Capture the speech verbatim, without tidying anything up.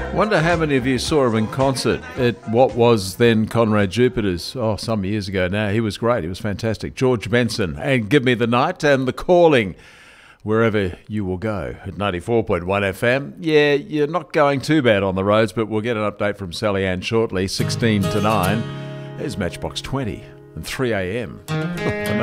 Wonder how many of you saw him in concert at what was then Conrad Jupiter's, oh, some years ago now. He was great. He was fantastic. George Benson and Give Me the Night and The Calling, wherever you will go at ninety-four point one F M. Yeah, you're not going too bad on the roads, but we'll get an update from Sally Ann shortly, sixteen to nine. There's Matchbox twenty and three a.m.